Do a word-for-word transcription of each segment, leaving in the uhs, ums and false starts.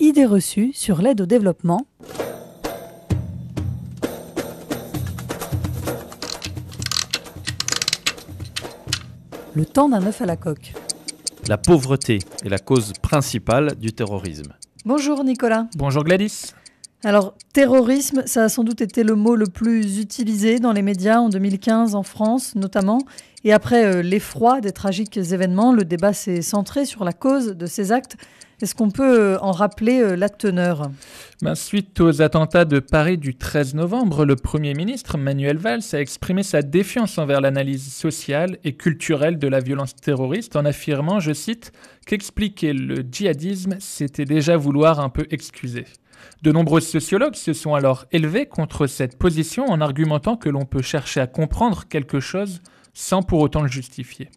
idées reçues sur l'aide au développement. Le temps d'un œuf à la coque. La pauvreté est la cause principale du terrorisme. Bonjour Nicolas. Bonjour Gladys. Alors, terrorisme, ça a sans doute été le mot le plus utilisé dans les médias en deux mille quinze en France notamment. Et après euh, l'effroi des tragiques événements, le débat s'est centré sur la cause de ces actes. Est-ce qu'on peut euh, en rappeler euh, la teneur ? Ben, suite aux attentats de Paris du treize novembre, le Premier ministre Manuel Valls a exprimé sa défiance envers l'analyse sociale et culturelle de la violence terroriste en affirmant, je cite, qu'expliquer le djihadisme, c'était déjà vouloir un peu excuser. De nombreux sociologues se sont alors élevés contre cette position en argumentant que l'on peut chercher à comprendre quelque chose sans pour autant le justifier.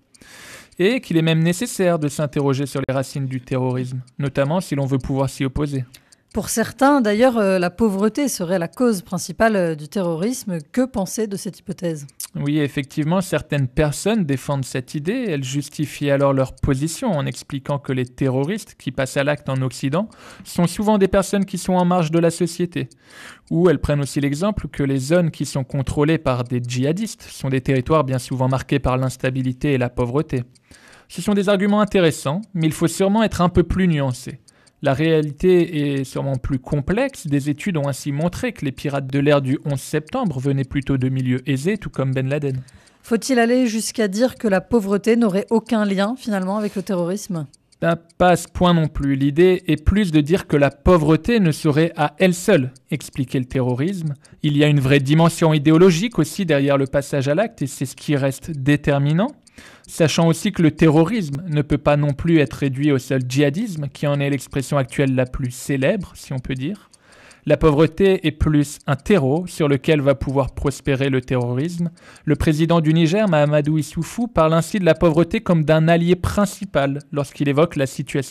Et qu'il est même nécessaire de s'interroger sur les racines du terrorisme, notamment si l'on veut pouvoir s'y opposer. Pour certains, d'ailleurs, euh, la pauvreté serait la cause principale euh, du terrorisme. Que penser de cette hypothèse ? Oui, effectivement, certaines personnes défendent cette idée. Elles justifient alors leur position en expliquant que les terroristes qui passent à l'acte en Occident sont souvent des personnes qui sont en marge de la société. Ou elles prennent aussi l'exemple que les zones qui sont contrôlées par des djihadistes sont des territoires bien souvent marqués par l'instabilité et la pauvreté. Ce sont des arguments intéressants, mais il faut sûrement être un peu plus nuancé. La réalité est sûrement plus complexe. Des études ont ainsi montré que les pirates de l'ère du onze septembre venaient plutôt de milieux aisés, tout comme Ben Laden. Faut-il aller jusqu'à dire que la pauvreté n'aurait aucun lien finalement avec le terrorisme ? Ben, pas à ce point non plus. L'idée est plus de dire que la pauvreté ne saurait à elle seule expliquer le terrorisme. Il y a une vraie dimension idéologique aussi derrière le passage à l'acte et c'est ce qui reste déterminant. Sachant aussi que le terrorisme ne peut pas non plus être réduit au seul djihadisme, qui en est l'expression actuelle la plus célèbre, si on peut dire. La pauvreté est plus un terreau sur lequel va pouvoir prospérer le terrorisme. Le président du Niger, Mahamadou Issoufou, parle ainsi de la pauvreté comme d'un allié principal lorsqu'il évoque la situation